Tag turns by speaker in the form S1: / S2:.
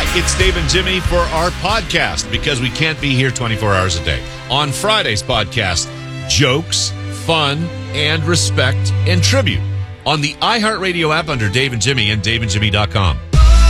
S1: It's Dave and Jimmy for our podcast because we can't be here 24 hours a day. On Friday's podcast, jokes, fun, and respect and tribute on the iHeartRadio app under Dave and Jimmy and DaveandJimmy.com.